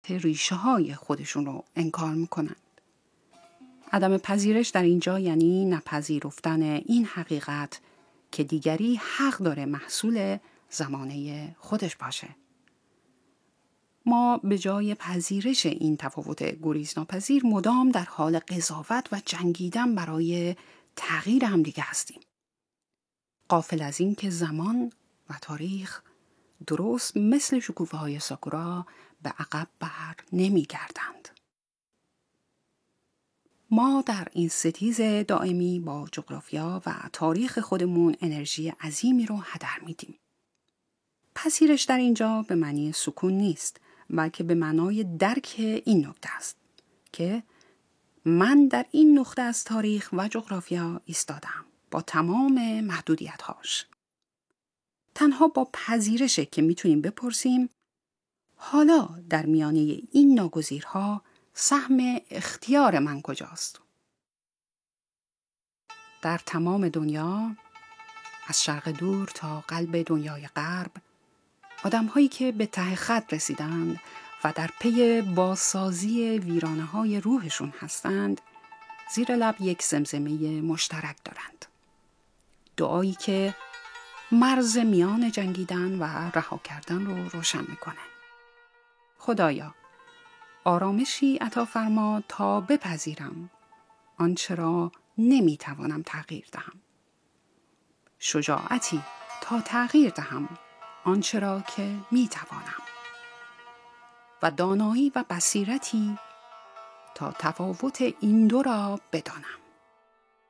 ریشه های خودشون رو انکار میکنند. عدم پذیرش در اینجا یعنی نپذیرفتن این حقیقت که دیگری حق داره محصول زمانه خودش باشه. ما به جای پذیرش این تفاوت گریزناپذیر مدام در حال قضاوت و جنگیدن برای تغییر همدیگه هستیم. غافل از این که زمان و تاریخ درست مثل شکوفه‌های ساکورا به عقب بر نمی گردند. ما در این ستیز دائمی با جغرافیا و تاریخ خودمون انرژی عظیمی رو هدر میدیم. پذیرش در اینجا به معنی سکون نیست، بلکه به معنای درک این نکته است که من در این نقطه از تاریخ و جغرافیا ایستادم با تمام محدودیت‌هاش. تنها با پذیرشه که میتونیم بپرسیم حالا در میانه این ناگزیرها سهم اختیار من کجاست؟ در تمام دنیا، از شرق دور تا قلب دنیای غرب، آدم‌هایی که به ته خط رسیدند و در پی بازسازی ویرانه‌های روحشون هستند، زیر لب یک زمزمه مشترک دارند. دعایی که مرز میان جنگیدن و رها کردن رو روشن میکنه. خدایا، آرامشی عطا فرما تا بپذیرم آنچه را نمیتوانم تغییر دهم. شجاعتی تا تغییر دهم آنچه را که میتوانم. و دانایی و بصیرتی تا تفاوت این دو را بدانم.